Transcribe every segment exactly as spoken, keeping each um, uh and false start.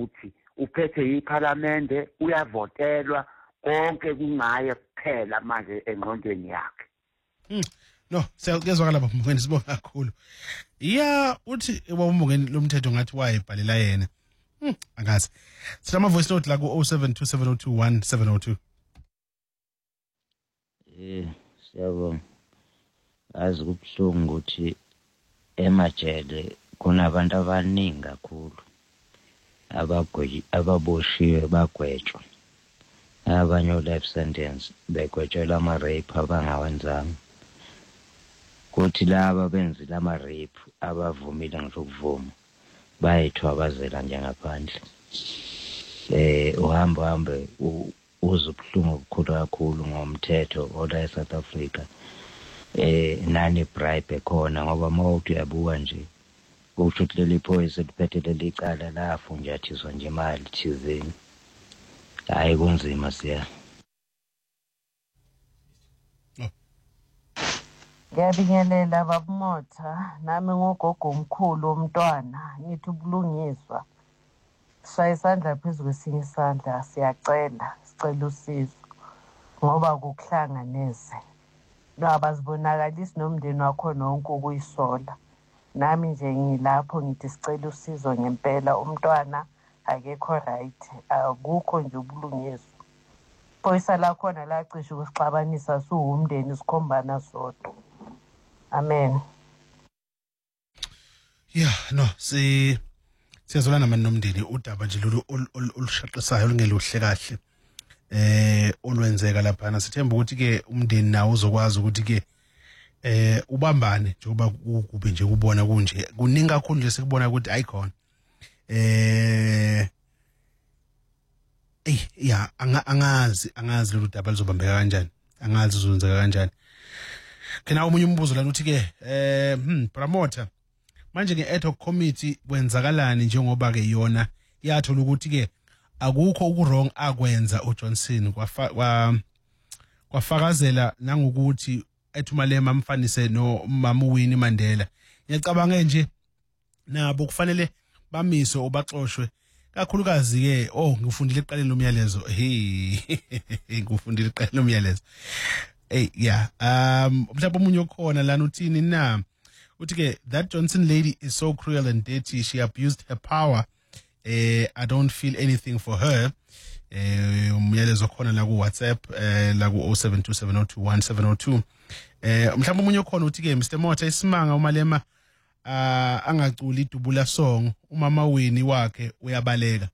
ukuthi uphethe iParliament uyavotelwa konke kungaye kuphela manje engqondweni yakhe. Mm. No, siyazwakala lapha mbongeni sibonga kakhulu. Yeah, uthi ubambongeni lomthetho ngathi wayebhalela yena. Hmm, angazi. Sithama voice note la ku oh seven two seven oh two one seven oh two. Eh, siyabonga. Azi kubuhlungu ukuthi emajele kunabantu abaningi kakhulu abagwe ababoshiwe bagwetshwa. Abanye life sentence begwetshelwa ama rape abangawenzanga. Kuthi laba benzile ama rape abavumile ngisho ukuvuma bayithwabazela njengaphandle. Eh uhamba hambe uzubuhlungu okukhulu kakhulu ngomthetho ola eSouth Africa. Eh nani bribe khona ngoba mawuthi uyabuka nje kusho ukuthi leli phoyisa liphethe leli cala lafunjathiswa nje imali thizeni. Hayi kunzima siya. Ngiyabingelela babumotha nami ngogogo omkhulu womntwana ngithi ubulungiswa. Shaya isandla phezulu kwesinye isandla siyacela sicela usizo ngoba kukuhlanganeze. Nabazibonakalisi nomndeni wakho nonke ukuyisola. Nami nje ngilapho ngithi sicela usizo ngempela umntwana akekho right akukho nje ubulungiswa. Phoyisa lakhona lacisha ukusixabanisa siwumndeni sikhombana sodwa. Amen. Yeah, no, si siyazolana manje nomndeni udaba nje lolu olushaqesayo lungeluhle kahle. Eh olwenzeka lapha na sithemba ukuthi ke umndeni nawo uzokwazi ukuthi ke eh ubambane njengoba kube nje kubona kunje kuningi kakhulu nje sikubona ukuthi ayikhona. Eh Eh yeah angazi angazi lolu daba lizobambeka kanjani angazi uzonzeka kanjani. Kena umunye umbuzo lana uthi ke eh hmm promoter manje ke ad hoc committee kwenzakalani njengoba ke yona yathola ukuthi ke akukho ukurong akwenza uJohnson kwafa kwafakazela nangokuthi ethumalema amfanise no Mama Winnie Mandela. Ngiyacabanga nje nabo kufanele bamiswe obaxoshwe kakhulukazi ke oh ngifundile eqaleni lomyalezo hey ngifundile eqaleni lomyalezo. Hey yeah um mhlawumbe umunye okhona lana uthini na uthi ke that Johnson lady is so cruel and dirty, she abused her power. eh I don't feel anything for her. eh umyalezo khona la ku WhatsApp eh la ku oh seven two seven oh two one seven oh two. eh mhlawumbe umunye okhona uthi ke Mister Motha isimanga umalema ah angaculi idubula song umama Winnie wakhe uyabaleka.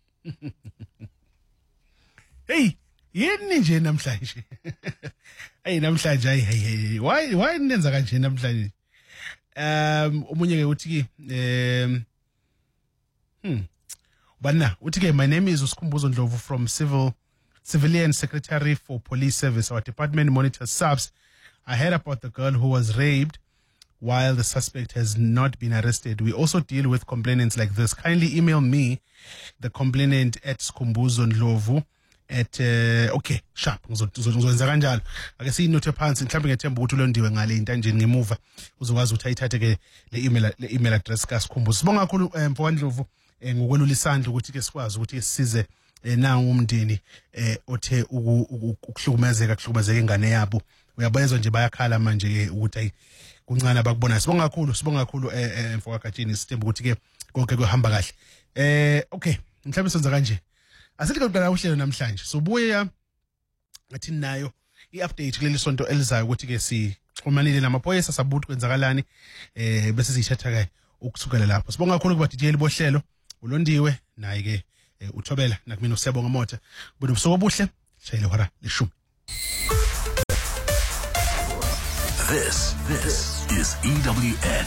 Hey yini nje namhlanje hey namhlanje hey hey why why nenza kanje namhlanje. Um umunye ke uthi ke um hmm bana uthi ke my name is Usikhumbuzo Ndlovu from civil civilian secretary for police service. Our department monitors subs. I heard about the girl who was raped while the suspect has not been arrested. We also deal with complainants like this. Kindly email me the complainant at Usikhumbuzo Ndlovu at uh, okay sharp ngizokwenza kanjalo ake siyinote phansi mhlawumbe ngethemba ukuthi ulondiwe ngale into nje ngemuva uzokwazi ukuthi ayithathe ke le email le email address ka Usikhumbuzo. Sibonga kakhulu mfowandlovu ngokwelula isandla ukuthi ke sikwazi ukuthi sisize nangu umndeni eh othe ukuhlukumezeka kuhlukumezeka ingane yabo. Uyabayezwa nje bayakhala manje ukuthi ayi kuncane abakubona. Sibonga kakhulu sibonga kakhulu eh mfowakatshini sithemba ukuthi ke konke kuhamba kahle. Eh okay mhlawumbe senza kanje asithi kuqala uhlelo namhlanje sobuya ngathi nayo i-update kuleli sonto elizayo ukuthi ke sixhumanile namaphoyisa sabuthi kwenzakalani eh bese siyithatha ke ukusukela lapho. Sibonga kakhulu kuba D J libohlelo ulondiwe naye ke uthobela nakumina usiyabonga Motha ubona ubusuku obuhle shayile hora leshumi. This this is E W N.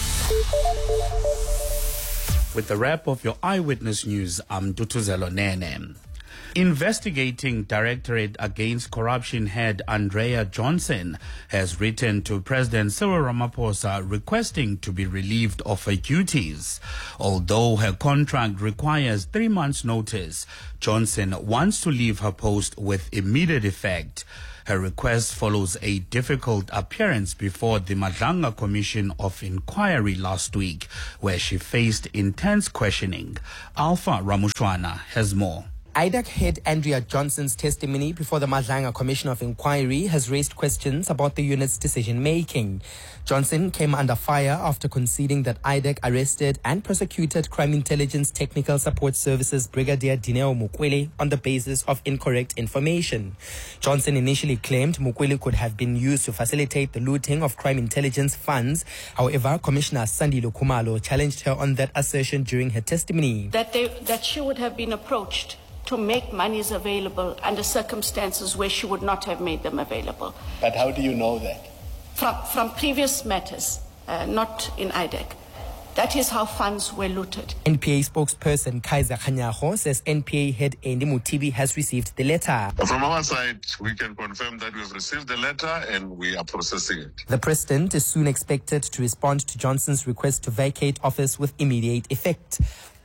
With the wrap of your Eyewitness News, I'm Dutuzelo Nene. Investigating Directorate Against Corruption head Andrea Johnson has written to President Cyril Ramaphosa requesting to be relieved of her duties. Although her contract requires three months' notice, Johnson wants to leave her post with immediate effect. Her request follows a difficult appearance before the Madlanga Commission of Inquiry last week, where she faced intense questioning. Alpha Ramushwana has more. I D A C head Andrea Johnson's testimony before the Madlanga Commission of Inquiry has raised questions about the unit's decision-making. Johnson came under fire after conceding that I D A C arrested and prosecuted Crime Intelligence Technical Support Services Brigadier Dineo Mukwele on the basis of incorrect information. Johnson initially claimed Mukwele could have been used to facilitate the looting of crime intelligence funds. However, Commissioner Sandile Khumalo challenged her on that assertion during her testimony. That, they, that she would have been approached to make monies available under circumstances where she would not have made them available. But how do you know that? From, from previous matters, uh, not in I D A C. That is how funds were looted. N P A spokesperson Kaiser Khanyaho says N P A head Andy Mutibi has received the letter. From our side, we can confirm that we've received the letter and we are processing it. The president is soon expected to respond to Johnson's request to vacate office with immediate effect.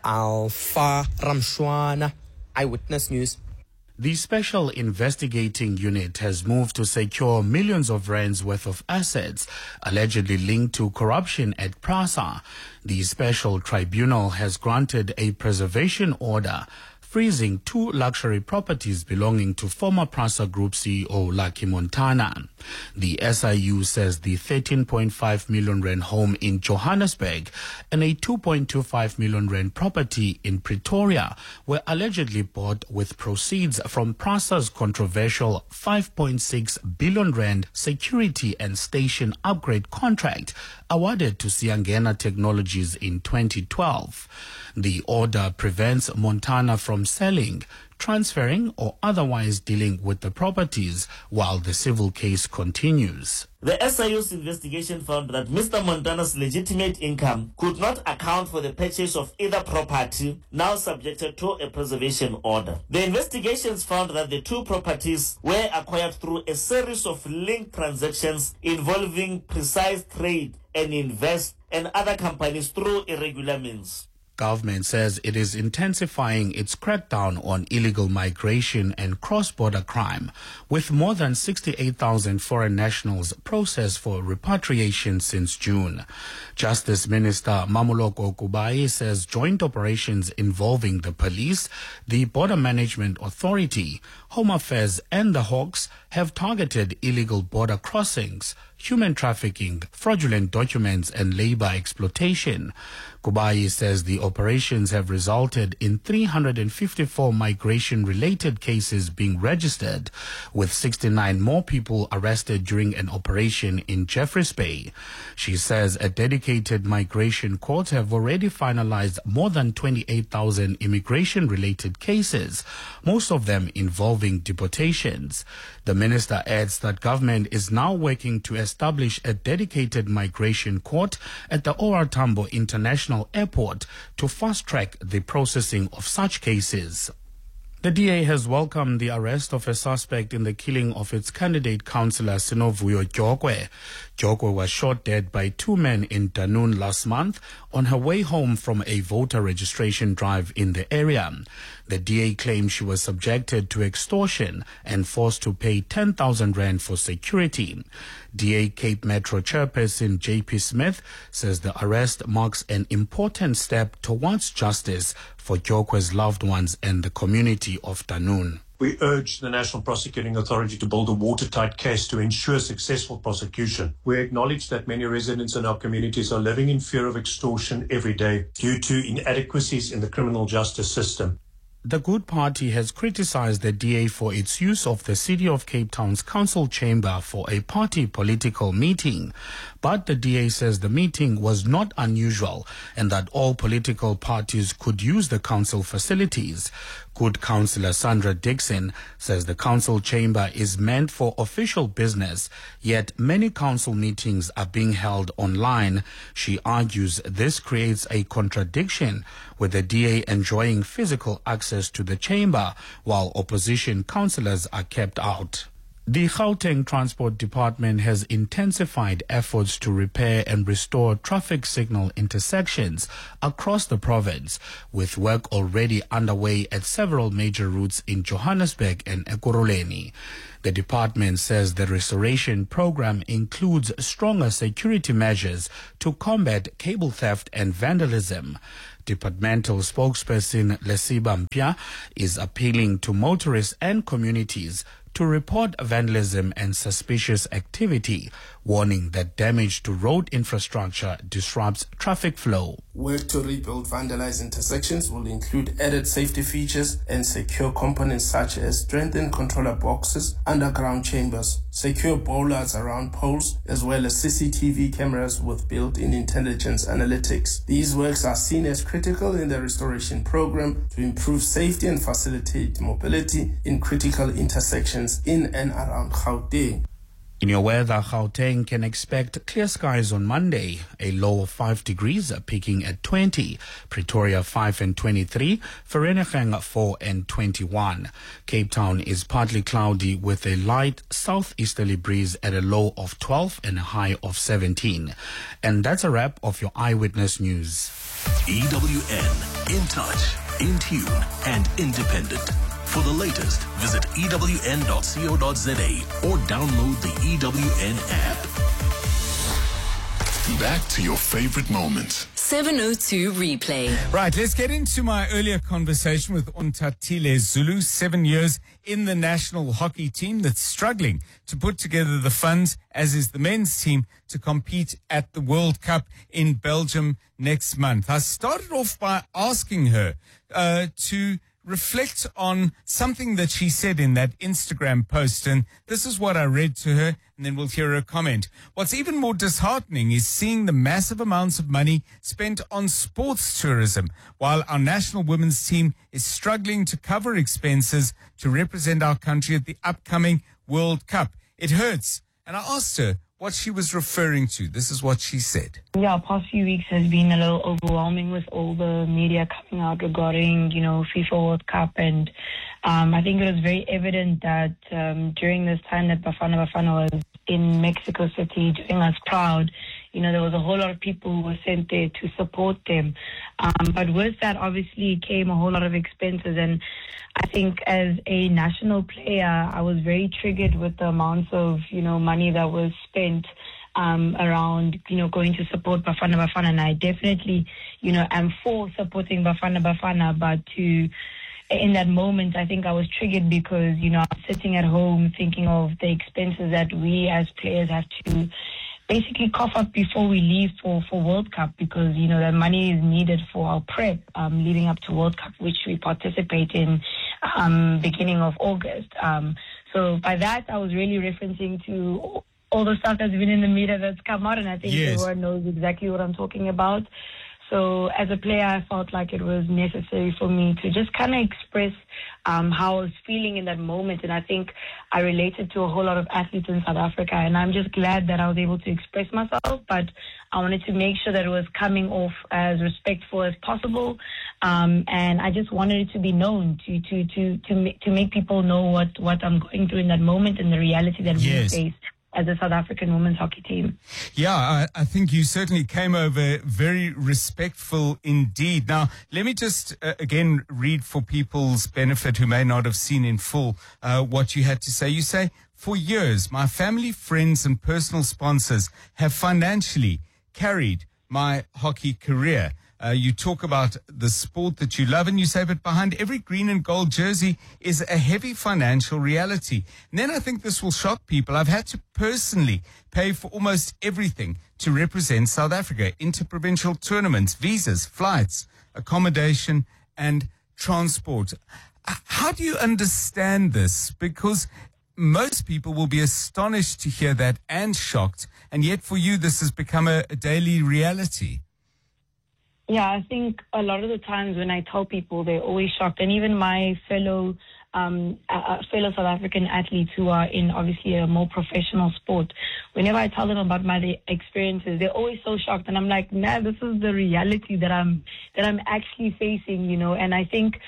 Alpha Ramshwana, Eyewitness News. The Special Investigating Unit has moved to secure millions of rands worth of assets allegedly linked to corruption at PRASA. The Special Tribunal has granted a preservation order freezing two luxury properties belonging to former PRASA Group C E O Lucky Montana. The S I U says the thirteen point five million rand home in Johannesburg and a two point two five million rand property in Pretoria were allegedly bought with proceeds from PRASA's controversial five point six billion rand security and station upgrade contract awarded to Siangena Technologies in twenty twelve. The order prevents Montana from selling, transferring or otherwise dealing with the properties while the civil case continues. The S I U's investigation found that Mister Montana's legitimate income could not account for the purchase of either property, now subjected to a preservation order. The investigations found that the two properties were acquired through a series of linked transactions involving Precise Trade and Invest and other companies through irregular means. Government says it is intensifying its crackdown on illegal migration and cross-border crime, with more than sixty-eight thousand foreign nationals processed for repatriation since June. Justice Minister Mamoloko Kubayi says joint operations involving the police, the Border Management Authority, Home Affairs and the Hawks have targeted illegal border crossings, human trafficking, fraudulent documents and labor exploitation. Kubayi says the operations have resulted in three hundred fifty-four migration-related cases being registered, with sixty-nine more people arrested during an operation in Jeffreys Bay. She says a dedicated migration court have already finalized more than twenty-eight thousand immigration-related cases, most of them involving deportations. The minister adds that government is now working to establish a dedicated migration court at the O R Tambo International Airport to fast-track the processing of such cases. The D A has welcomed the arrest of a suspect in the killing of its candidate councillor Sinovuyo Jokwe. Jokwe was shot dead by two men in Danun last month on her way home from a voter registration drive in the area. The D A claims she was subjected to extortion and forced to pay ten thousand rand for security. D A Cape Metro chairperson J P Smith says the arrest marks an important step towards justice for Jokwe's loved ones and the community of Danun. We urge the National Prosecuting Authority to build a watertight case to ensure successful prosecution. We acknowledge that many residents in our communities are living in fear of extortion every day due to inadequacies in the criminal justice system. The Good Party has criticized the D A for its use of the City of Cape Town's council chamber for a party political meeting. But the D A says the meeting was not unusual and that all political parties could use the council facilities. Good Councillor Sandra Dixon says the council chamber is meant for official business, yet many council meetings are being held online. She argues this creates a contradiction, with the D A enjoying physical access to the chamber while opposition councillors are kept out. The Gauteng Transport Department has intensified efforts to repair and restore traffic signal intersections across the province, with work already underway at several major routes in Johannesburg and Ekurhuleni. The department says the restoration program includes stronger security measures to combat cable theft and vandalism. Departmental spokesperson Lesiba Mpia is appealing to motorists and communities to report vandalism and suspicious activity, warning that damage to road infrastructure disrupts traffic flow. Work to rebuild vandalized intersections will include added safety features and secure components such as strengthened controller boxes, underground chambers, secure bollards around poles, as well as C C T V cameras with built-in intelligence analytics. These works are seen as critical in the restoration program to improve safety and facilitate mobility in critical intersections in and around Gauteng. In your weather, Gauteng can expect clear skies on Monday, a low of five degrees, peaking at twenty. Pretoria five and twenty-three, Vereeniging four and twenty-one. Cape Town is partly cloudy with a light southeasterly breeze at a low of twelve and a high of seventeen. And that's a wrap of your Eyewitness News. E W N, in touch, in tune, and independent. For the latest, visit E W N dot co dot za or download the E W N app. Back to your favorite moments. seven oh two replay. Right, let's get into my earlier conversation with Untatile Zulu, seven years in the national hockey team that's struggling to put together the funds, as is the men's team, to compete at the World Cup in Belgium next month. I started off by asking her uh, to reflect on something that she said in that Instagram post, and this is what I read to her, and then we'll hear her comment. What's even more disheartening is seeing the massive amounts of money spent on sports tourism, while our national women's team is struggling to cover expenses to represent our country at the upcoming World Cup. It hurts. And I asked her what she was referring to. This is what she said. Yeah, past few weeks has been a little overwhelming with all the media coming out regarding, you know, FIFA World Cup. And um, I think it was very evident that um, during this time that Bafana Bafana was in Mexico City doing us proud, you know, there was a whole lot of people who were sent there to support them. Um, but with that, obviously, came a whole lot of expenses. And I think as a national player, I was very triggered with the amounts of, you know, money that was spent um, around, you know, going to support Bafana Bafana. And I definitely, you know, am for supporting Bafana Bafana. But to, in that moment, I think I was triggered because, you know, I'm sitting at home thinking of the expenses that we as players have to basically cough up before we leave for, for World Cup, because, you know, that money is needed for our prep um, leading up to World Cup, which we participate in um, beginning of August. Um, so by that, I was really referencing to all the stuff that's been in the media that's come out, and I think yes. everyone knows exactly what I'm talking about. So as a player, I felt like it was necessary for me to just kind of express um, how I was feeling in that moment. And I think I related to a whole lot of athletes in South Africa. And I'm just glad that I was able to express myself. But I wanted to make sure that it was coming off as respectful as possible. Um, and I just wanted it to be known, to to to to, ma- to make people know what, what I'm going through in that moment and the reality that yes. we face as a South African women's hockey team. Yeah, I, I think you certainly came over very respectful indeed. Now, let me just uh, again read for people's benefit who may not have seen in full uh, what you had to say. You say, for years, my family, friends and personal sponsors have financially carried my hockey career. Uh, you talk about the sport that you love, and you say, but behind every green and gold jersey is a heavy financial reality. And then I think this will shock people. I've had to personally pay for almost everything to represent South Africa: interprovincial tournaments, visas, flights, accommodation, and transport. How do you understand this? Because most people will be astonished to hear that and shocked, and yet for you this has become a, a daily reality. Yeah, I think a lot of the times when I tell people, they're always shocked. And even my fellow um, uh, fellow South African athletes who are in obviously a more professional sport, whenever I tell them about my experiences, they're always so shocked. And I'm like, nah, this is the reality that I'm that I'm actually facing, you know. And I think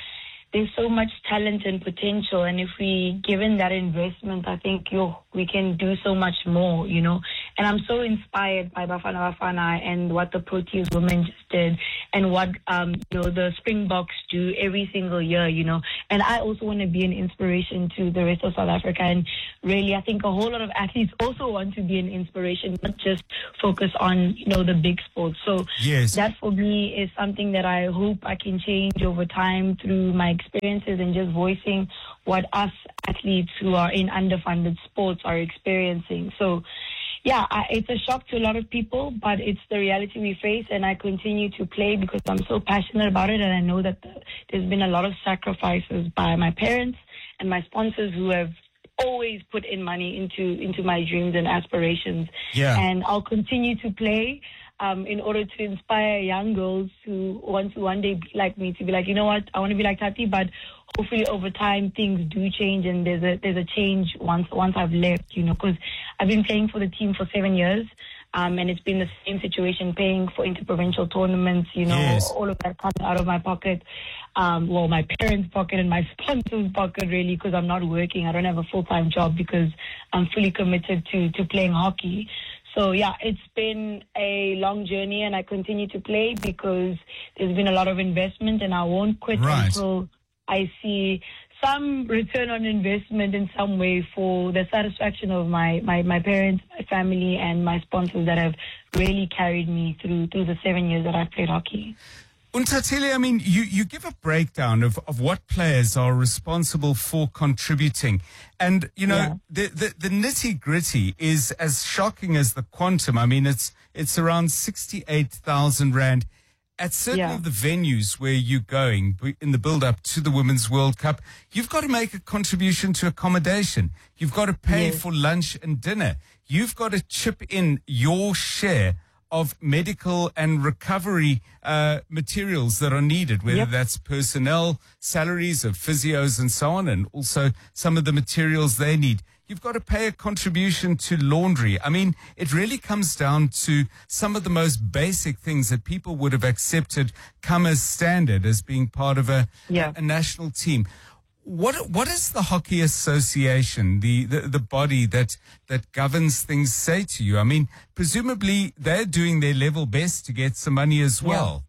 there's so much talent and potential, and if we given that investment, I think yo, we can do so much more, you know. And I'm so inspired by Bafana Bafana and what the Proteas women just did, and what um, you know, the Springboks do every single year, you know. And I also want to be an inspiration to the rest of South Africa, and really, I think a whole lot of athletes also want to be an inspiration, not just focus on, you know, the big sports. So yes. that for me is something that I hope I can change over time through my experiences and just voicing what us athletes who are in underfunded sports are experiencing. So yeah, I, it's a shock to a lot of people, but it's the reality we face, and I continue to play because I'm so passionate about it, and I know that the, there's been a lot of sacrifices by my parents and my sponsors who have always put in money into into my dreams and aspirations. Yeah. And I'll continue to play um, in order to inspire young girls who want to one day be like me, to be like, you know what, I want to be like Tati, but hopefully over time things do change, and there's a there's a change once once I've left, you know, because I've been playing for the team for seven years. Um, and it's been the same situation, paying for interprovincial tournaments, you know, Yes. all of that coming out of my pocket, um, well, my parents' pocket and my sponsor's pocket, really, because I'm not working. I don't have a full-time job because I'm fully committed to, to playing hockey. So, yeah, it's been a long journey, and I continue to play because there's been a lot of investment, and I won't quit Right. until I see some return on investment in some way for the satisfaction of my, my, my parents, my family, and my sponsors that have really carried me through through the seven years that I've played hockey. Untatile, I mean, you, you give a breakdown of, of what players are responsible for contributing. And, you know, Yeah. the, the, the nitty gritty is as shocking as the quantum. I mean, it's, it's around sixty-eight thousand rand. At certain Yeah. of the venues where you're going in the build-up to the Women's World Cup, you've got to make a contribution to accommodation. You've got to pay Yes. for lunch and dinner. You've got to chip in your share of medical and recovery uh, materials that are needed, whether Yep. that's personnel, salaries of physios and so on, and also some of the materials they need. You've got to pay a contribution to laundry. I mean, it really comes down to some of the most basic things that people would have accepted come as standard as being part of a, Yeah. a national team. What what does the Hockey Association, the, the, the body that, that governs things, say to you? I mean, presumably they're doing their level best to get some money as well.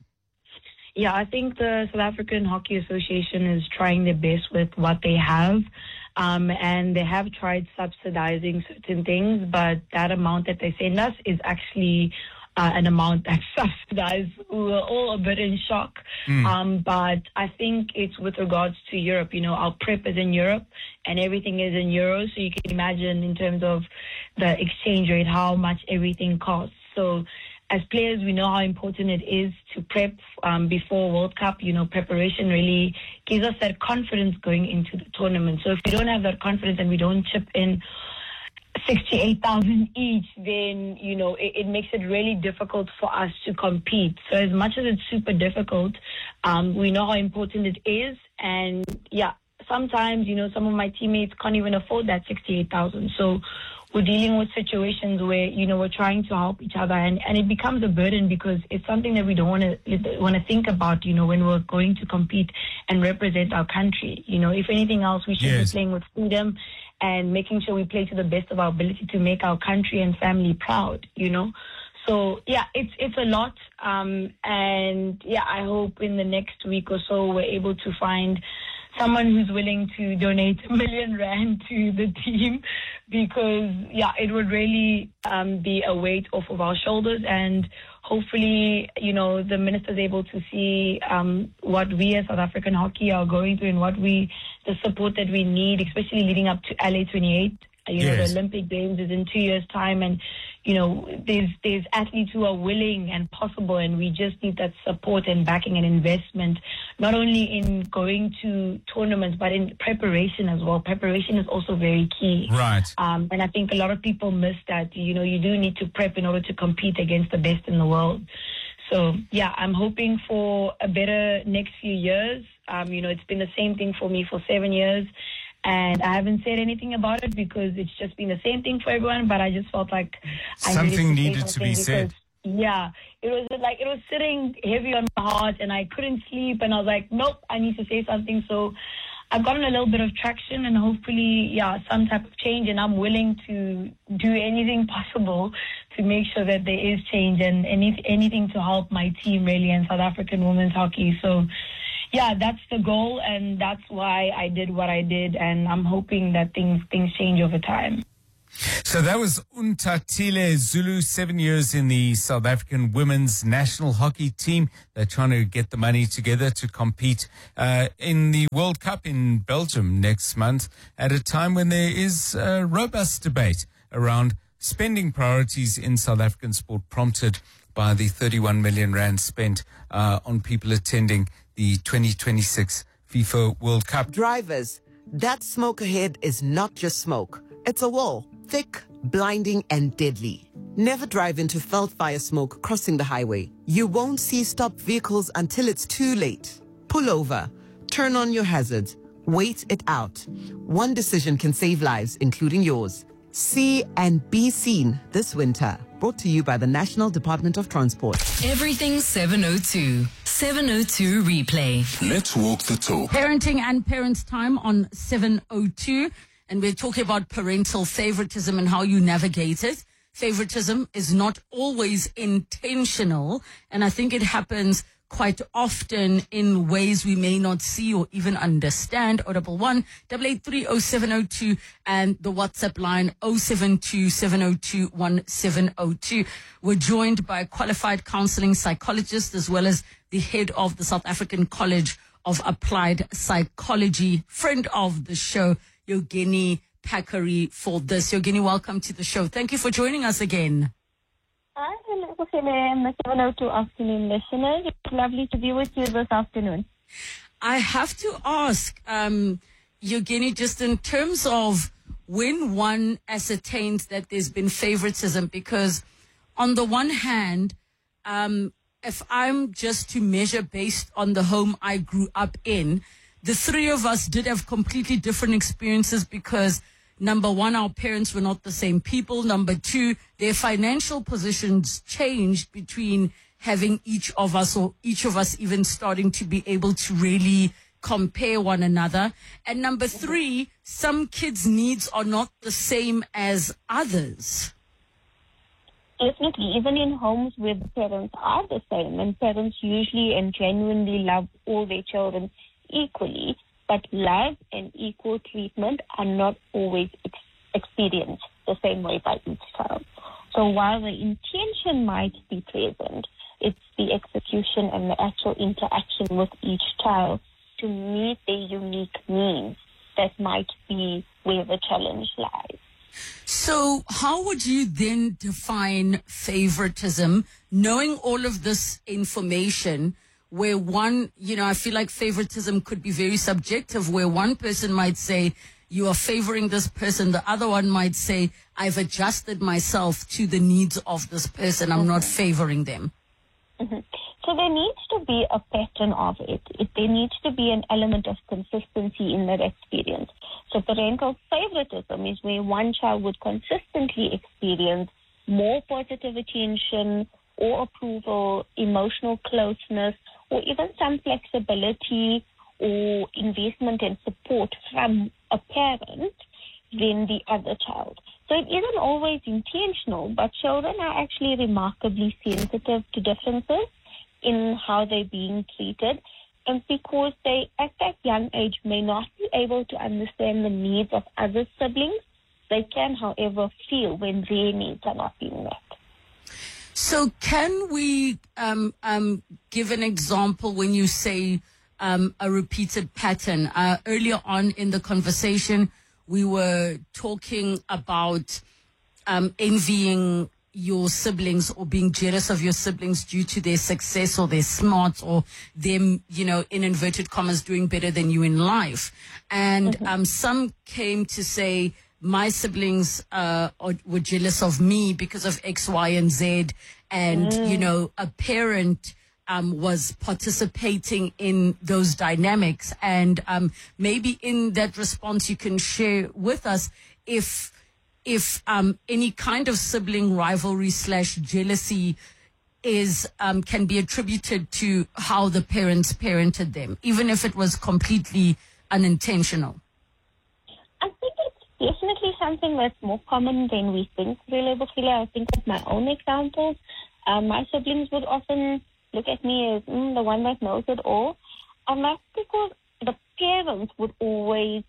Yeah, I think the South African Hockey Association is trying their best with what they have. Um, and they have tried subsidizing certain things, but that amount that they send us is actually uh, an amount that's subsidized. We were all a bit in shock. Mm. Um, but I think it's with regards to Europe. You know, our prep is in Europe and everything is in euros. So you can imagine in terms of the exchange rate, how much everything costs. So as players, we know how important it is to prep um, before World Cup. You know, preparation really gives us that confidence going into the tournament. So if we don't have that confidence and we don't chip in sixty-eight thousand each, then, you know, it, it makes it really difficult for us to compete. So as much as it's super difficult, um, we know how important it is. And, yeah, sometimes, you know, some of my teammates can't even afford that sixty-eight thousand. So we're dealing with situations where, you know, we're trying to help each other, and, and it becomes a burden because it's something that we don't want to want to think about, you know, when we're going to compete and represent our country. You know, if anything else, we should Yes. be playing with freedom and making sure we play to the best of our ability to make our country and family proud, you know. So, yeah, it's it's a lot. Um, and, yeah, I hope in the next week or so we're able to find someone who's willing to donate a million rand to the team because, yeah, it would really um, be a weight off of our shoulders. And hopefully, you know, the minister's able to see um, what we as South African hockey are going through and what we, the support that we need, especially leading up to L A twenty-eight. You know, Yes. the Olympic Games is in two years' time, and, you know, there's there's athletes who are willing and possible, and we just need that support and backing and investment, not only in going to tournaments, but in preparation as well. Preparation is also very key. Right. Um, and I think a lot of people miss that. You know, you do need to prep in order to compete against the best in the world. So, yeah, I'm hoping for a better next few years. Um, you know, it's been the same thing for me for seven years. And I haven't said anything about it because it's just been the same thing for everyone. But I just felt like I Something needed to, needed say to be something said. because, yeah, it was like, it was sitting heavy on my heart and I couldn't sleep and I was like, nope, I need to say something. So I've gotten a little bit of traction and hopefully, yeah, some type of change, and I'm willing to do anything possible to make sure that there is change and any, anything to help my team really in South African women's hockey. So yeah, that's the goal and that's why I did what I did, and I'm hoping that things, things change over time. So that was Untatile Zulu, seven years in the South African women's national hockey team. They're trying to get the money together to compete uh, in the World Cup in Belgium next month at a time when there is a robust debate around spending priorities in South African sport, prompted by the thirty-one million rand spent uh, on people attending the twenty twenty-six FIFA World Cup. Drivers, that smoke ahead is not just smoke. It's a wall. Thick, blinding, and deadly. Never drive into felt fire smoke crossing the highway. You won't see stopped vehicles until it's too late. Pull over. Turn on your hazards. Wait it out. One decision can save lives, including yours. See and be seen this winter. Brought to you by the National Department of Transport. Everything seven oh two. seven oh two Replay. Let's walk the talk. Parenting and Parents Time on seven oh two. And we're talking about parental favoritism and how you navigate it. Favoritism is not always intentional, and I think it happens quite often in ways we may not see or even understand. oh double one, double eight three, oh seven oh two and the WhatsApp line oh seven two, seven oh two, one seven oh two. We're joined by a qualified counseling psychologist as well as the head of the South African College of Applied Psychology, friend of the show, Yogeni Pakari, for this. Yogeni, welcome to the show. Thank you for joining us again. Hi, hello, the seven oh two afternoon listeners. It's lovely to be with you this afternoon. I have to ask, um, Yogeni, just in terms of when one ascertains that there's been favoritism, because on the one hand, um, if I'm just to measure based on the home I grew up in, the three of us did have completely different experiences because, number one, our parents were not the same people. Number two, their financial positions changed between having each of us or each of us even starting to be able to really compare one another. And number three, some kids' needs are not the same as others. Definitely, even in homes where the parents are the same, and parents usually and genuinely love all their children equally, but love and equal treatment are not always ex- experienced the same way by each child. So while the intention might be present, it's the execution and the actual interaction with each child to meet their unique needs that might be where the challenge lies. So how would you then define favoritism, knowing all of this information, where one, you know, I feel like favoritism could be very subjective, where one person might say, you are favoring this person. The other one might say, I've adjusted myself to the needs of this person. I'm mm-hmm. not favoring them. Mm-hmm. So there needs to be a pattern of it. it. There needs to be an element of consistency in that experience. So parental favoritism is where one child would consistently experience more positive attention or approval, emotional closeness, or even some flexibility or investment and support from a parent than the other child. So it isn't always intentional, but children are actually remarkably sensitive to differences in how they're being treated. And because they, at that young age, may not be able to understand the needs of other siblings, they can, however, feel when their needs are not being met. So can we um, um, give an example when you say um, a repeated pattern? Uh, earlier on in the conversation, we were talking about um, envying your siblings or being jealous of your siblings due to their success or their smarts or them, you know, in inverted commas, doing better than you in life. And mm-hmm. um, some came to say, my siblings uh, are, were jealous of me because of X, Y, and Z. And, mm. you know, a parent um, was participating in those dynamics. And um, maybe in that response, you can share with us if if um, any kind of sibling rivalry slash jealousy is um, can be attributed to how the parents parented them, even if it was completely unintentional? I think it's definitely something that's more common than we think, really, Bukile. I think of my own examples. Um, my siblings would often look at me as mm, the one that knows it all. And that's because the parents would always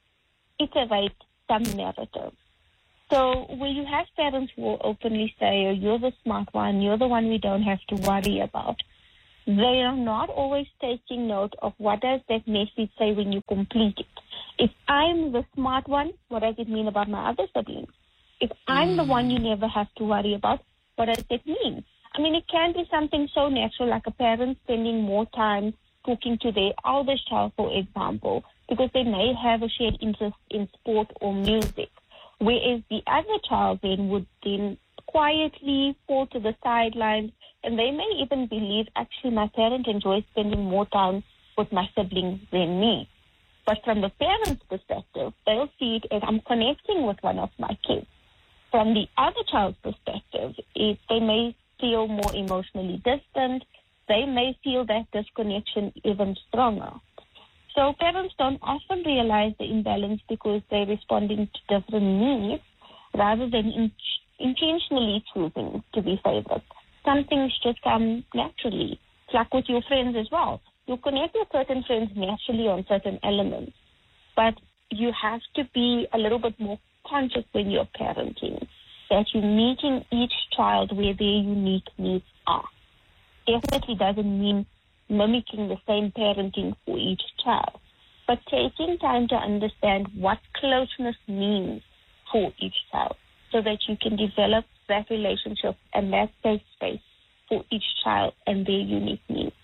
iterate some narrative. So where you have parents who will openly say, oh, you're the smart one, you're the one we don't have to worry about, they are not always taking note of what does that message say when you complete it. If I'm the smart one, what does it mean about my other siblings? If I'm the one you never have to worry about, what does it mean? I mean, it can be something so natural, like a parent spending more time talking to their eldest child, for example, because they may have a shared interest in sport or music. Whereas the other child then would then quietly fall to the sidelines, and they may even believe, actually, my parent enjoys spending more time with my siblings than me. But from the parent's perspective, they'll see it as I'm connecting with one of my kids. From the other child's perspective, it, they may feel more emotionally distant. They may feel that disconnection even stronger. So parents don't often realize the imbalance because they're responding to different needs rather than in, intentionally choosing to be favored. Some things just come naturally. It's like with your friends as well. You connect with certain friends naturally on certain elements, but you have to be a little bit more conscious when you're parenting, that you're meeting each child where their unique needs are. Definitely doesn't mean mimicking the same parenting for each child, but taking time to understand what closeness means for each child so that you can develop that relationship and that safe space for each child and their unique needs.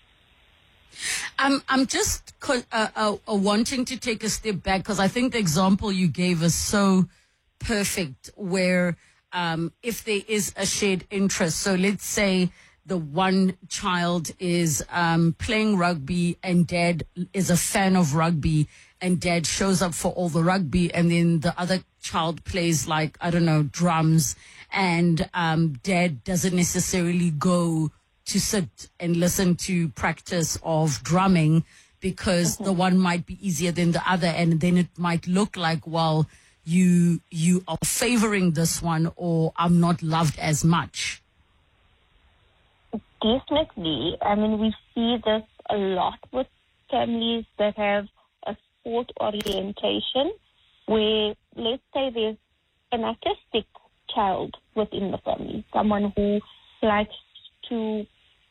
I'm I'm just uh, uh, uh, wanting to take a step back because I think the example you gave is so perfect where um, if there is a shared interest, so let's say the one child is um, playing rugby and dad is a fan of rugby and dad shows up for all the rugby, and then the other child plays like, I don't know, drums, and um, dad doesn't necessarily go to sit and listen to practice of drumming because mm-hmm. the one might be easier than the other, and then it might look like, well, you you are favoring this one, or I'm not loved as much. Definitely. I mean, we see this a lot with families that have a sport orientation where, let's say there's an artistic child within the family, someone who likes to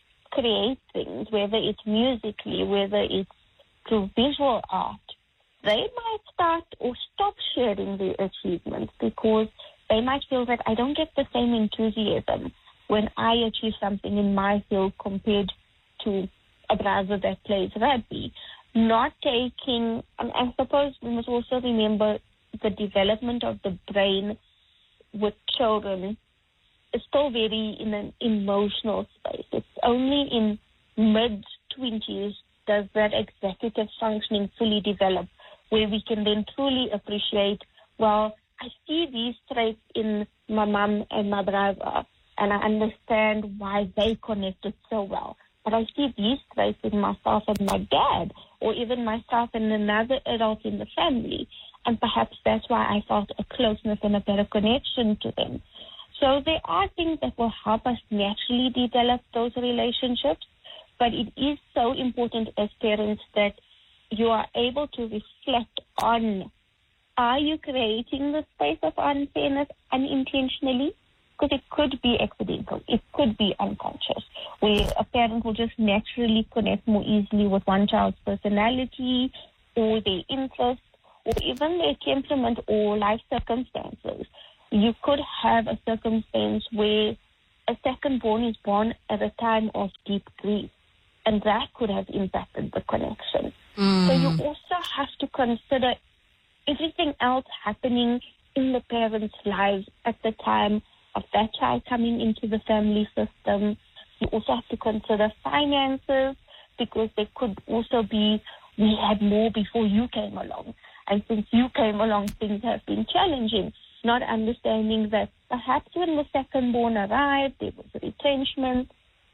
create things, whether it's musically, whether it's through visual art. They might start or stop sharing their achievements because they might feel that I don't get the same enthusiasm when I achieve something in my field compared to a brother that plays rugby. Not taking, and I suppose we must also remember the development of the brain with children is still very in an emotional space. It's only in mid-twenties does that executive functioning fully develop, where we can then truly appreciate, well, I see these traits in my mom and my brother, and I understand why they connected so well. But I see these traits in myself and my dad, or even myself and another adult in the family. And perhaps that's why I felt a closeness and a better connection to them. So there are things that will help us naturally develop those relationships. But it is so important as parents that you are able to reflect on, are you creating the space of unfairness unintentionally? Because it could be accidental. It could be unconscious, where a parent will just naturally connect more easily with one child's personality or their interests or even their temperament or life circumstances. You could have a circumstance where a second born is born at a time of deep grief, and that could have impacted the connection. Mm. So you also have to consider everything else happening in the parents' lives at the time of that child coming into the family system. You also have to consider finances, because there could also be, we had more before you came along. And since you came along, things have been challenging. Not understanding that perhaps when the second born arrived, there was retrenchment,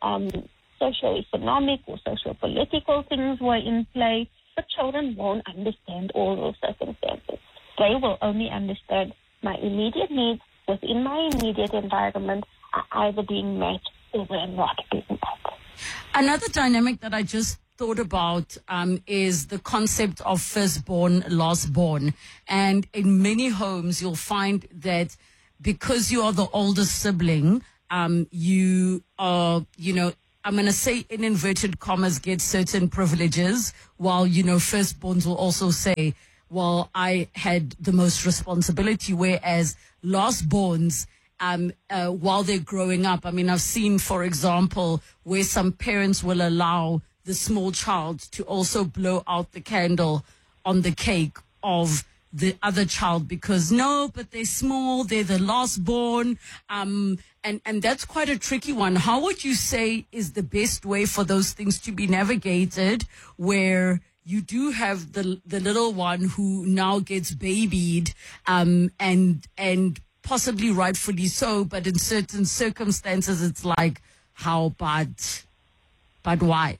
um, socio-economic or socio-political things were in play, but children won't understand all those circumstances. They will only understand my immediate needs within my immediate environment are either being met or they're not being met. Another dynamic that I just thought about um, is the concept of firstborn, lastborn. And in many homes, you'll find that because you are the oldest sibling, um, you are, you know, I'm going to say in inverted commas, get certain privileges, while, you know, firstborns will also say, well, I had the most responsibility, whereas lastborns, um, uh, while they're growing up, I mean, I've seen, for example, where some parents will allow the small child to also blow out the candle on the cake of the other child because, no, but they're small, they're the last born, um, and, and that's quite a tricky one. How would you say is the best way for those things to be navigated, where you do have the the little one who now gets babied, um, and and possibly rightfully so, but in certain circumstances it's like, how bad, but why?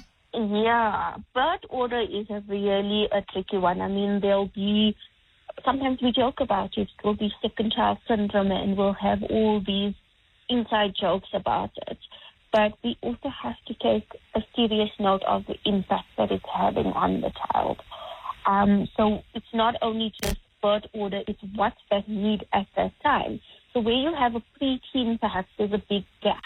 Yeah, birth order is a really a tricky one. I mean, there'll be, sometimes we joke about it, it will be second child syndrome and we'll have all these inside jokes about it. But we also have to take a serious note of the impact that it's having on the child. Um, so it's not only just birth order, it's what's that need at that time. So where you have a preteen, perhaps there's a big gap.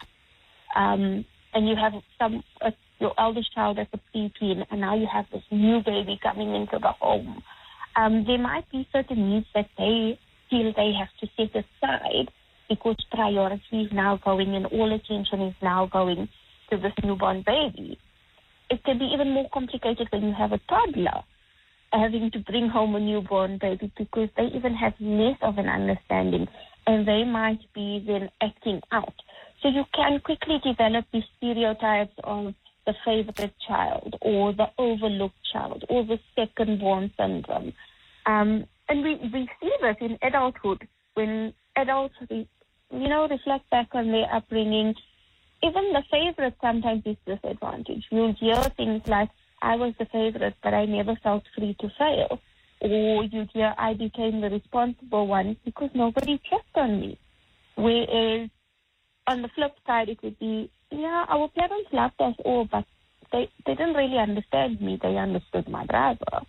Um, and you have some... Uh, your eldest child as a preteen, and now you have this new baby coming into the home. Um, there might be certain needs that they feel they have to set aside because priority is now going and all attention is now going to this newborn baby. It can be even more complicated when you have a toddler having to bring home a newborn baby because they even have less of an understanding and they might be then acting out. So you can quickly develop these stereotypes of the favorite child or the overlooked child or the second-born syndrome. Um, and we, we see this in adulthood when adults, you know, reflect back on their upbringing. Even the favorite sometimes is disadvantaged. You'll hear things like, I was the favorite, but I never felt free to fail. Or you'd hear, I became the responsible one because nobody checked on me. Whereas on the flip side, it would be, yeah, our parents loved us all, but they, they didn't really understand me. They understood my brother.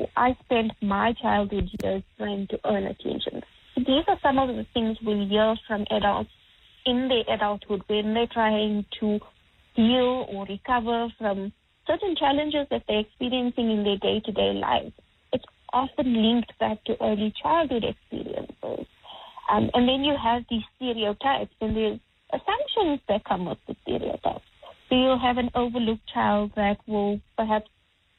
I spent my childhood years trying to earn attention. So these are some of the things we hear from adults in their adulthood when they're trying to heal or recover from certain challenges that they're experiencing in their day-to-day life. It's often linked back to early childhood experiences. Um, and then you have these stereotypes, and there's assumptions that come with the stereotypes. So you'll have an overlooked child that will perhaps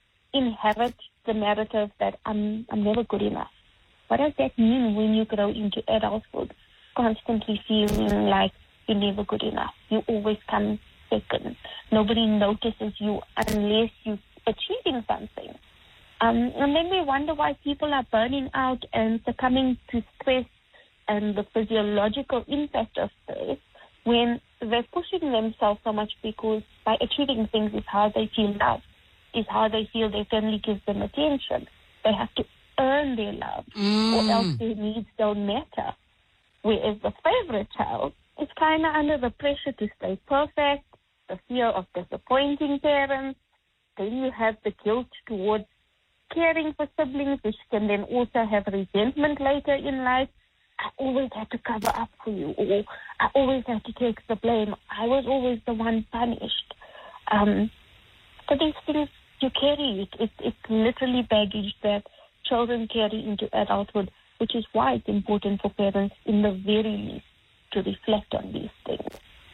inherit the narrative that I'm I'm never good enough. What does that mean when you grow into adulthood, constantly feeling like you're never good enough? You always come second. Nobody notices you unless you're achieving something. Um, and then we wonder why people are burning out and succumbing to stress and the physiological impact of stress, when they're pushing themselves so much because by achieving things is how they feel loved, is how they feel their family gives them attention. They have to earn their love, mm. or else their needs don't matter. Whereas the favorite child is kind of under the pressure to stay perfect, the fear of disappointing parents. Then you have the guilt towards caring for siblings, which can then also have resentment later in life. I always had to cover up for you, or I always had to take the blame. I was always the one punished. Um, so these things, you carry it. it. It's literally baggage that children carry into adulthood, which is why it's important for parents, in the very least, to reflect on these things.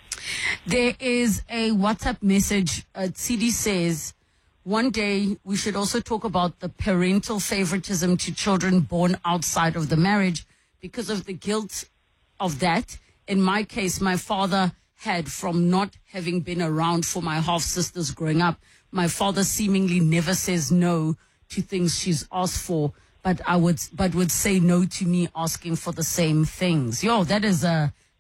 There is a WhatsApp message. Uh, C D says, one day we should also talk about the parental favoritism to children born outside of the marriage, because of the guilt of that. In my case, my father had, from not having been around for my half-sisters growing up, my father seemingly never says no to things she's asked for, but I would, but would say no to me asking for the same things. Yo, that is a,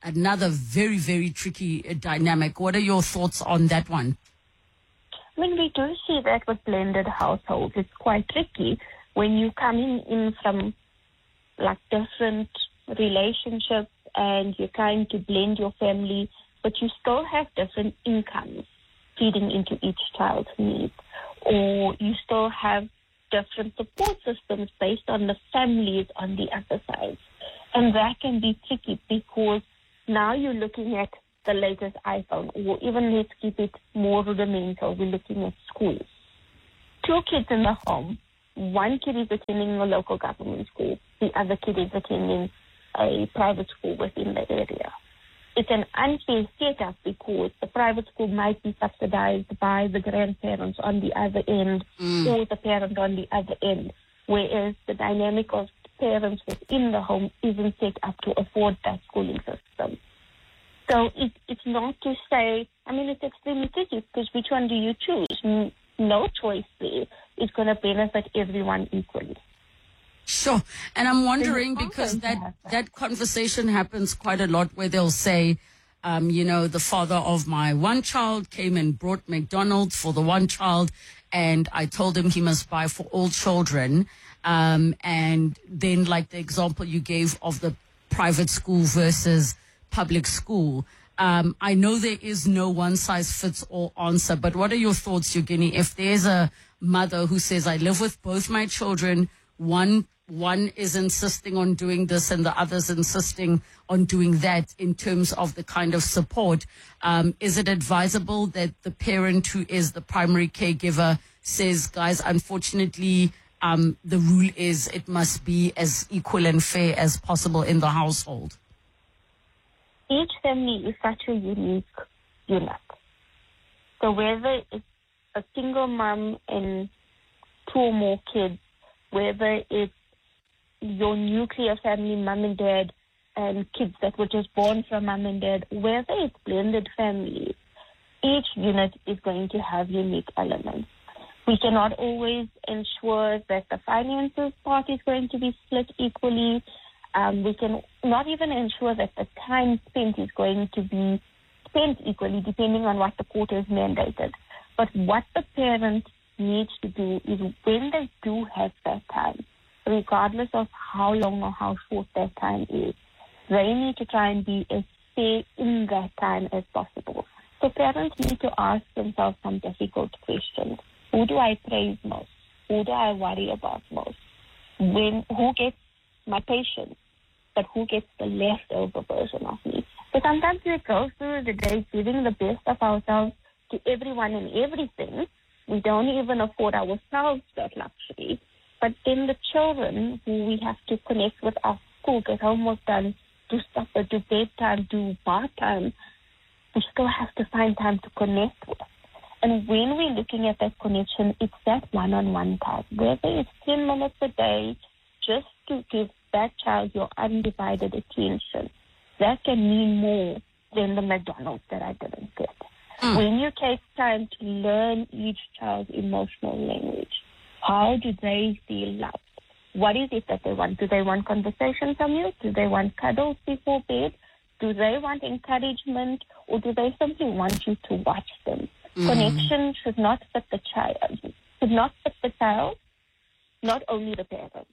another very, very tricky uh, dynamic. What are your thoughts on that one? I mean, we do see that with blended households. It's quite tricky when you're coming in from like different relationships and you're trying to blend your family, but you still have different incomes feeding into each child's needs, or you still have different support systems based on the families on the other side. And that can be tricky because now you're looking at the latest iPhone, or even let's keep it more rudimental, we're looking at schools. Two kids in the home, one kid is attending a local government school, the other kid is attending a private school within the area. It's an unfair setup because the private school might be subsidized by the grandparents on the other end mm. or the parent on the other end, whereas the dynamic of parents within the home isn't set up to afford that schooling system. So it, it's not to say, I mean, it's extremely tricky because which one do you choose? No choice there is going to benefit everyone equally. Sure. And I'm wondering because that, that conversation happens quite a lot where they'll say, um, you know, the father of my one child came and brought McDonald's for the one child and I told him he must buy for all children. Um, and then like the example you gave of the private school versus public school. Um, I know there is no one size fits all answer, but what are your thoughts, Eugenie? If there's a mother who says, I live with both my children, one One is insisting on doing this and the other's insisting on doing that in terms of the kind of support. Um, is it advisable that the parent who is the primary caregiver says, guys, unfortunately, um, the rule is it must be as equal and fair as possible in the household? Each family is such a unique unit. So whether it's a single mom and two or more kids, whether it's your nuclear family, mom and dad, and kids that were just born from mom and dad, whether it's blended families, each unit is going to have unique elements. We cannot always ensure that the finances part is going to be split equally. Um, we can not even ensure that the time spent is going to be spent equally, depending on what the court has mandated. But what the parent needs to do is when they do have that time, regardless of how long or how short that time is, they need to try and be as fair in that time as possible. So parents need to ask themselves some difficult questions. Who do I praise most? Who do I worry about most? When, who gets my patience, but who gets the leftover version of me? So sometimes we go through the day giving the best of ourselves to everyone and everything. We don't even afford ourselves that luxury. But then the children who we have to connect with our school, get homework done, do supper, do bedtime, do bath time, we still have to find time to connect with. And when we're looking at that connection, it's that one-on-one time. Whether it's ten minutes a day, just to give that child your undivided attention, that can mean more than the McDonald's that I didn't get. Mm. When you take time to learn each child's emotional language, how do they feel loved? What is it that they want? Do they want conversation from you? Do they want cuddles before bed? Do they want encouragement? Or do they simply want you to watch them? Mm. Connection should not fit the child, should not fit the child, not only the parent.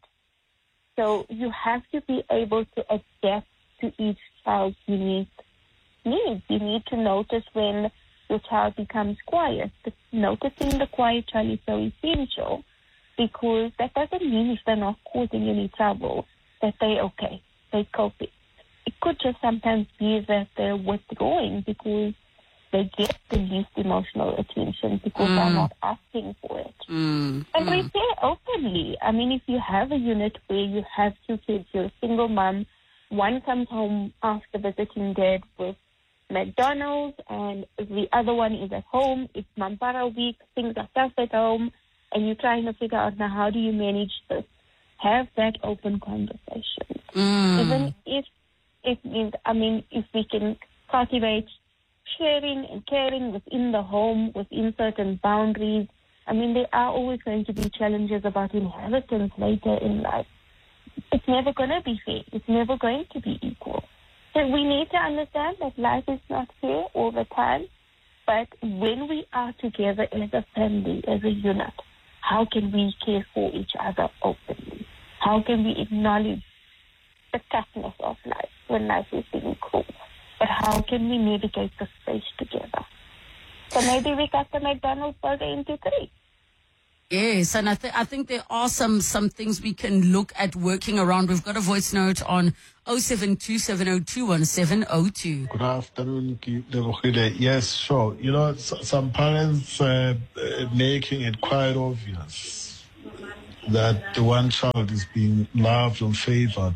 So you have to be able to adapt to each child's unique needs. You need to notice when your child becomes quiet. Noticing the quiet child is so essential, because that doesn't mean if they're not causing any trouble that they're okay, they're coping. It could just sometimes be that they're withdrawing because they get the least emotional attention because mm. they're not asking for it. Mm. And mm. repair openly. I mean, if you have a unit where you have two kids, you're a single mom, one comes home after visiting dad with McDonald's and the other one is at home, it's Mampara week, things are tough at home, and you're trying to figure out now how do you manage this. Have that open conversation. Mm. Even if it means, I mean, if we can cultivate sharing and caring within the home, within certain boundaries. I mean, there are always going to be challenges about inheritance later in life. It's never going to be fair. It's never going to be equal. So we need to understand that life is not fair all the time, but when we are together as a family, as a unit, how can we care for each other openly? How can we acknowledge the toughness of life when life is being cruel? But how can we navigate the space together? So maybe we got the McDonald's burger into three. Yes, and I, th- I think there are some some things we can look at working around. We've got a voice note on oh seven two seven oh two one seven oh two. Good afternoon, Lebohile. Yes, sure. You know, s- some parents uh, uh, making it quite obvious that the one child is being loved or favored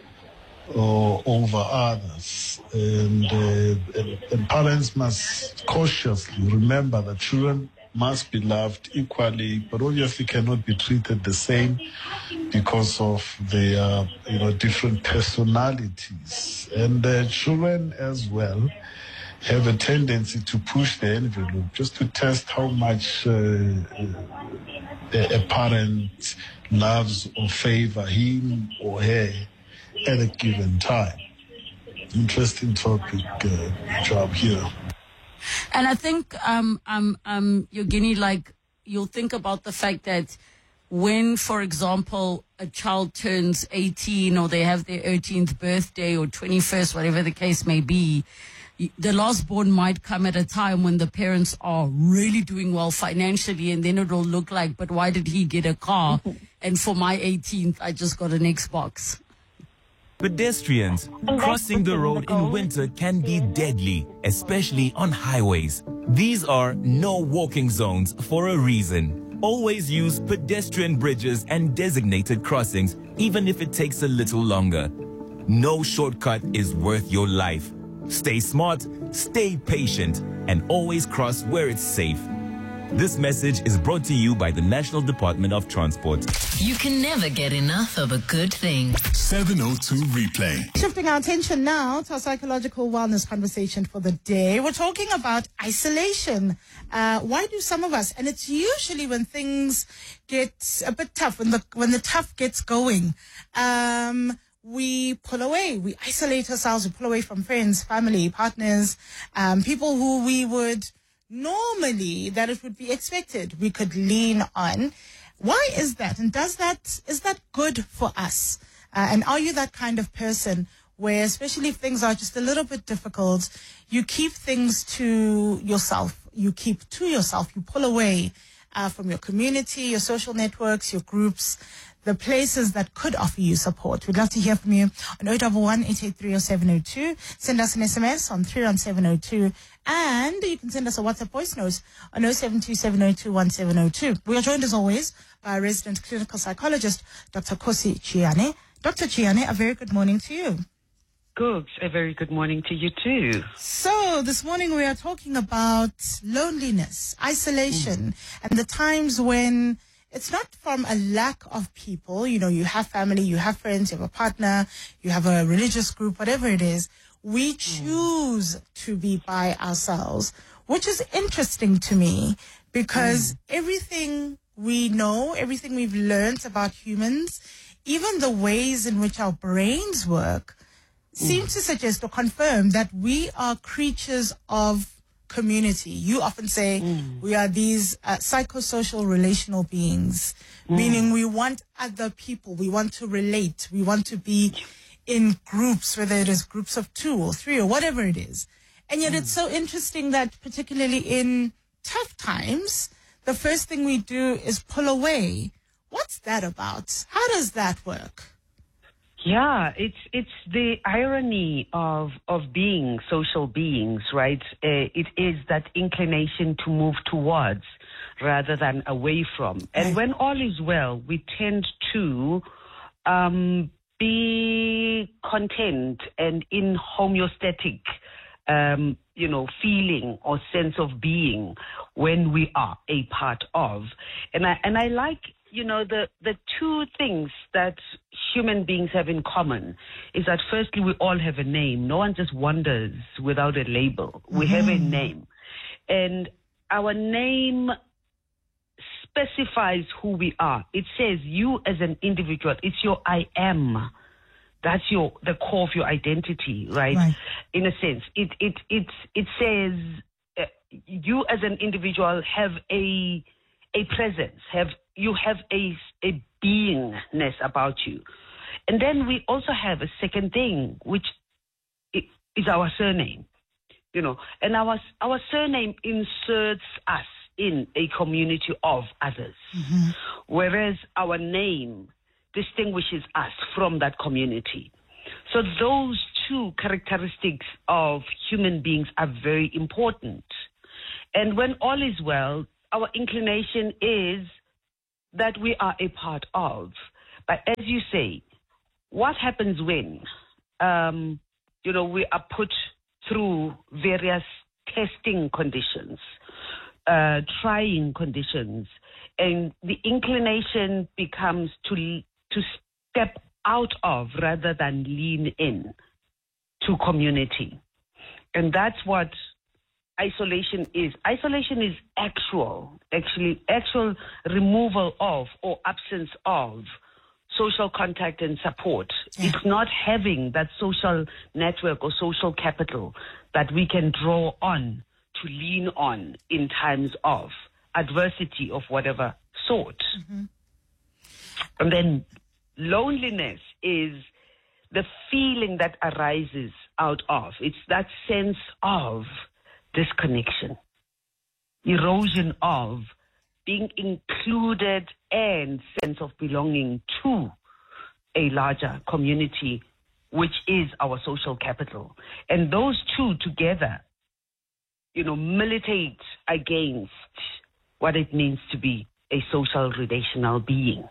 or over others. And, uh, and, and parents must cautiously remember that children must be loved equally, but obviously cannot be treated the same because of their, you know, different personalities. And uh, children as well have a tendency to push the envelope just to test how much uh, a, a parent loves or favor him or her at a given time. Interesting topic, uh, job here. And I think, um, um, um, Yogini, like, you'll think about the fact that when, for example, a child turns eighteen or they have their eighteenth birthday or twenty-first, whatever the case may be, the last born might come at a time when the parents are really doing well financially, and then it'll look like, but why did he get a car? And for my eighteenth, I just got an Xbox. Pedestrians crossing the road in winter can be deadly, especially on highways. These are no walking zones for a reason. Always use pedestrian bridges and designated crossings, even if it takes a little longer. No shortcut is worth your life. Stay smart, stay patient, and always cross where it's safe. This message is brought to you by the National Department of Transport. You can never get enough of a good thing. seven oh two replay. Shifting our attention now to our psychological wellness conversation for the day. We're talking about isolation. Uh, why do some of us, and it's usually when things get a bit tough, when the when the tough gets going, um, we pull away, we isolate ourselves, we pull away from friends, family, partners, um, people who we would normally, that it would be expected we could lean on. Why is that? And does that, is that good for us? Uh, and are you that kind of person where, especially if things are just a little bit difficult, you keep things to yourself, you keep to yourself, you pull away uh, from your community, your social networks, your groups, the places that could offer you support? We'd love to hear from you on oh one one, eight eight three, oh seven oh two. Send us an S M S on three one seven oh two. And you can send us a WhatsApp voice note on oh seven two seven oh two one seven oh two. We are joined as always by our resident clinical psychologist, Doctor Kosi Chiane. Doctor Chiane, a very good morning to you. Good. A very good morning to you too. So this morning we are talking about loneliness, isolation, mm. and the times when it's not from a lack of people. You know, you have family, you have friends, you have a partner, you have a religious group, whatever it is. We choose mm. to be by ourselves, which is interesting to me because mm. everything we know, everything we've learned about humans, even the ways in which our brains work, mm. seem to suggest or confirm that we are creatures of community. You often say mm. we are these uh, psychosocial relational beings, mm. meaning we want other people, we want to relate, we want to be in groups, whether it is groups of two or three or whatever it is. And yet mm. it's so interesting that particularly in tough times, the first thing we do is pull away. What's that about? How does that work? Yeah, it's it's the irony of of being social beings, right? Uh, it is that inclination to move towards rather than away from. And when all is well, we tend to um, be content and in homeostatic, um, you know, feeling or sense of being when we are a part of. And I and I like. You know, the, the two things that human beings have in common is that firstly, we all have a name. No one just wanders without a label. We mm-hmm. have a name. And our name specifies who we are. It says you as an individual. It's your I am That's your the core of your identity, right? Right. In a sense, it it it it says uh, you as an individual have a a presence, have you have a a beingness about you, and then we also have a second thing, which i- is our surname, you know, and our our surname inserts us in a community of others, whereas our name distinguishes us from that community. So those two characteristics of human beings are very important. And when all is well, our inclination is that we are a part of. But as you say, what happens when, um, you know, we are put through various testing conditions, uh, trying conditions, and the inclination becomes to to step out of rather than lean in to community. And that's what isolation is. Isolation is actual, actually, actual removal of or absence of social contact and support. Yeah. It's not having that social network or social capital that we can draw on to lean on in times of adversity of whatever sort. Mm-hmm. And then loneliness is the feeling that arises out of. It's that sense of disconnection, erosion of being included and sense of belonging to a larger community, which is our social capital. And those two together, you know, militate against what it means to be a social relational being.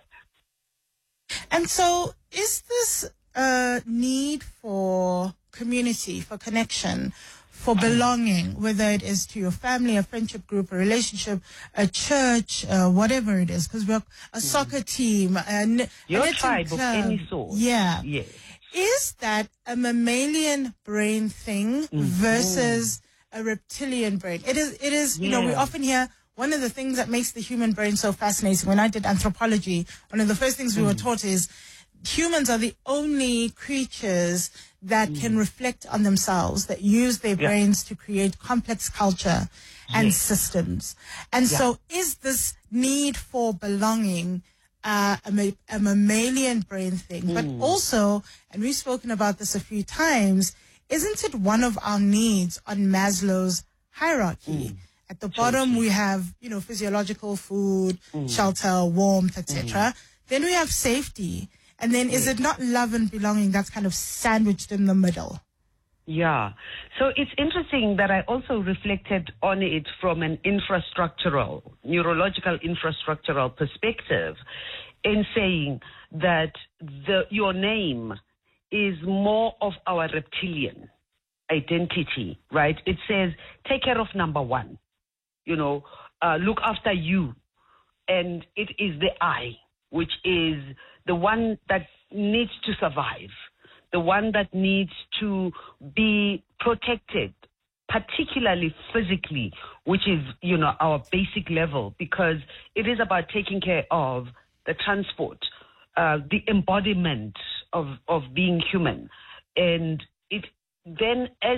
And so is this a need for community, for connection, for belonging, whether it is to your family, a friendship group, a relationship, a church, uh, whatever it is, because we're a soccer team, and your tribe of any sort. Yeah. Yes. Is that a mammalian brain thing mm-hmm. versus a reptilian brain? It is, it is, you yeah. know, we often hear one of the things that makes the human brain so fascinating. When I did anthropology, one of the first things we mm. were taught is humans are the only creatures that mm. can reflect on themselves, that use their yeah. brains to create complex culture and yes. systems. And yeah. so is this need for belonging uh, a, ma- a mammalian brain thing? Mm. But also, and we've spoken about this a few times, isn't it one of our needs on Maslow's hierarchy? Mm. At the bottom, we have, you know, physiological food, mm. shelter, warmth, et cetera. Mm. Then we have safety. And then is it not love and belonging that's kind of sandwiched in the middle? Yeah. So it's interesting that I also reflected on it from an infrastructural, neurological infrastructural perspective in saying that the your name is more of our reptilian identity, right? It says, take care of number one. You know, uh, look after you. And it is the I, which is the one that needs to survive, the one that needs to be protected, particularly physically, which is, you know, our basic level, because it is about taking care of the transport, uh, the embodiment of, of being human. And it then, as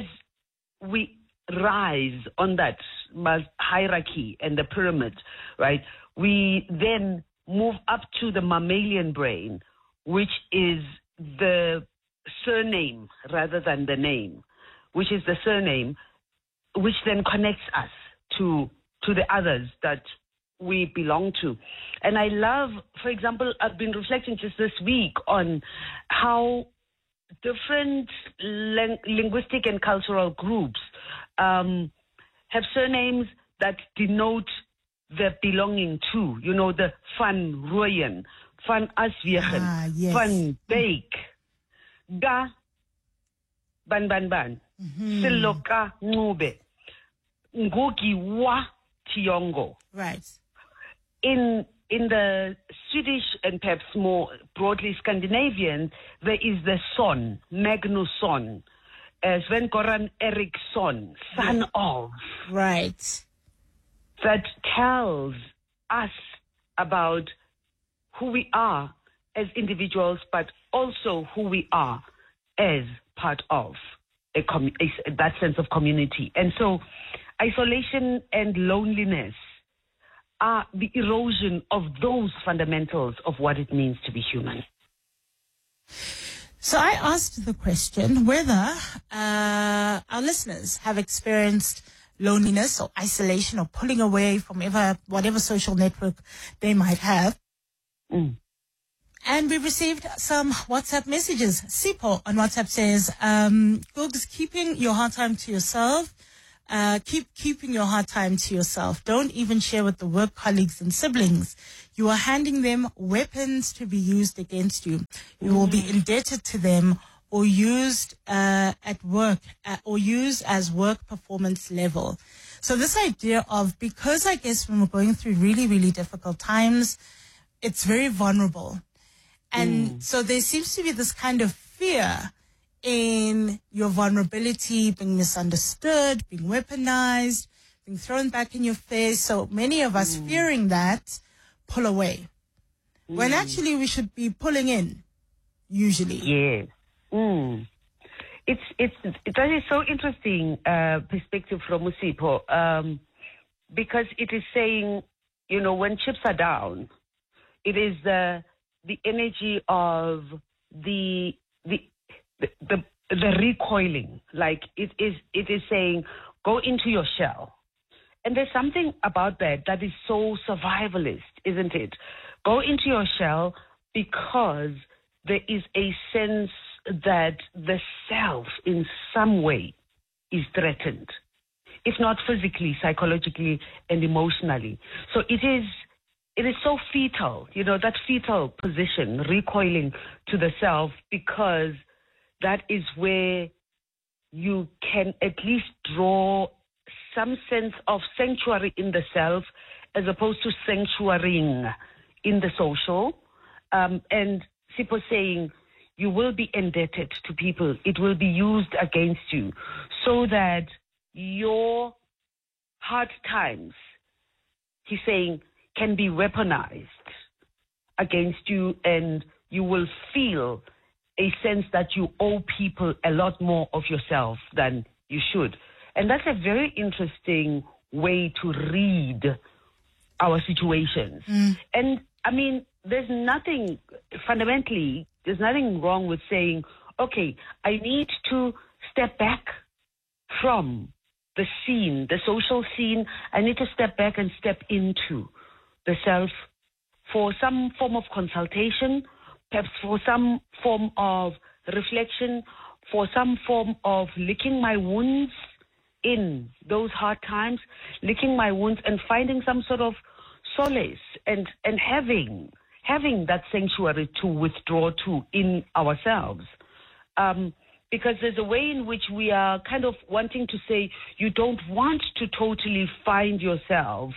we rise on that hierarchy and the pyramid, right, we then move up to the mammalian brain, which is the surname rather than the name, which is the surname, which then connects us to to the others that we belong to. And I love, for example, I've been reflecting just this week on how different ling- linguistic and cultural groups um, have surnames that denote the belonging to, you know, the van Rooyen, van Aswegen, ah, yes. van Beek, Ga, Ban Ban Ban, mm-hmm. Siloka Ngube, Ngogi Wa Tiongo. Right. In in the Swedish and perhaps more broadly Scandinavian, there is the son, Magnusson, uh, Sven Goran Eriksson, son yeah. of. Right. That tells us about who we are as individuals, but also who we are as part of a, com- a that sense of community. And so isolation and loneliness are the erosion of those fundamentals of what it means to be human. So I asked the question whether uh, our listeners have experienced loneliness or isolation or pulling away from ever, whatever social network they might have. Mm. And we received some WhatsApp messages. Sipho on WhatsApp says, um, Googs, keeping your hard time to yourself. Uh, keep keeping your hard time to yourself. Don't even share with the work colleagues and siblings. You are handing them weapons to be used against you. You will be indebted to them or used uh, at work uh, or used as work performance level. So this idea of, because I guess when we're going through really, really difficult times, it's very vulnerable. And mm. so there seems to be this kind of fear in your vulnerability being misunderstood, being weaponized, being thrown back in your face. So many of us mm. fearing that pull away. Mm. When actually we should be pulling in, usually. Yes. Mm. It's, it's, it's actually so interesting uh, perspective from Sipho, um, because it is saying, you know, when chips are down, it is the, the energy of the, the, The, the the recoiling, like it is it is saying, go into your shell. And there's something about that that is so survivalist, isn't it? Go into your shell because there is a sense that the self in some way is threatened, if not physically, psychologically, and emotionally. So it is it is so fetal, you know, that fetal position, recoiling to the self, because that is where you can at least draw some sense of sanctuary in the self as opposed to sanctuarying in the social. Um, and Sipho saying you will be indebted to people. It will be used against you so that your hard times, he's saying, can be weaponized against you, and you will feel a sense that you owe people a lot more of yourself than you should. And that's a very interesting way to read our situations. Mm. And, I mean, there's nothing, fundamentally, there's nothing wrong with saying, okay, I need to step back from the scene, the social scene. I need to step back and step into the self for some form of consultation, perhaps for some form of reflection, for some form of licking my wounds in those hard times, licking my wounds and finding some sort of solace and, and having having that sanctuary to withdraw to in ourselves. Um, because there's a way in which we are kind of wanting to say you don't want to totally find yourself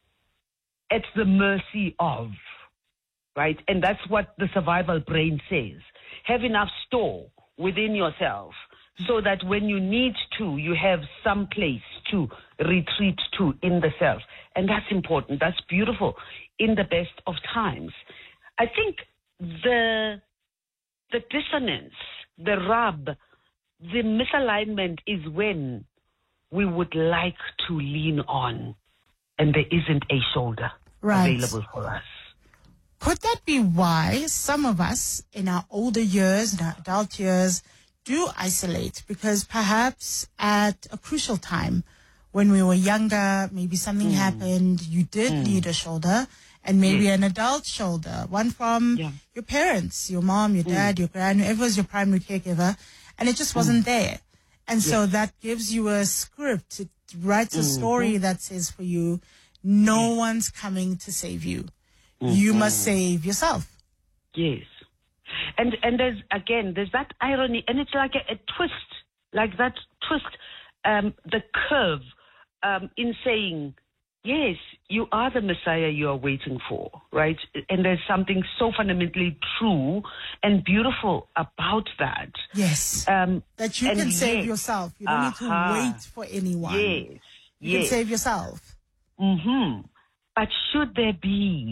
at the mercy of, right? And that's what the survival brain says. Have enough store within yourself so that when you need to, you have some place to retreat to in the self. And that's important. That's beautiful in the best of times. I think the the dissonance, the rub, the misalignment is when we would like to lean on and there isn't a shoulder right. available for us. Could that be why some of us in our older years, in our adult years, do isolate? Because perhaps at a crucial time, when we were younger, maybe something mm. happened, you did mm. need a shoulder, and maybe yes. an adult shoulder, one from yeah. your parents, your mom, your dad, mm. your grand, whoever was your primary caregiver, and it just wasn't mm. there. And yes. so that gives you a script. It writes a story mm-hmm. that says for you, no yes. one's coming to save you. Mm-hmm. You must save yourself. Yes. And and there's, again, there's that irony, and it's like a, a twist, like that twist, um, the curve um, in saying, yes, you are the Messiah you are waiting for, right? And there's something so fundamentally true and beautiful about that. Yes. Um, that you can yes, save yourself. You don't uh-huh. need to wait for anyone. Yes. You yes. can save yourself. Mm-hmm. But should there be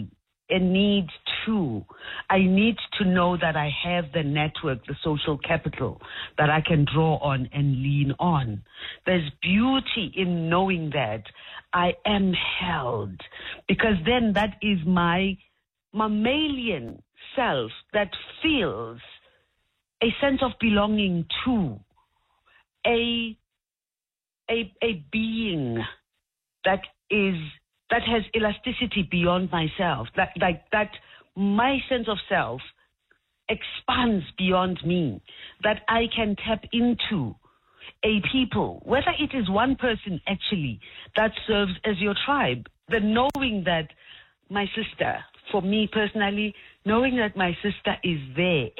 a need to. I need to know that I have the network, the social capital that I can draw on and lean on. There's beauty in knowing that I am held, because then that is my mammalian self that feels a sense of belonging to a a a being that is that has elasticity beyond myself, that like that my sense of self expands beyond me, that I can tap into a people, whether it is one person actually that serves as your tribe. The knowing that my sister, for me personally, knowing that my sister is there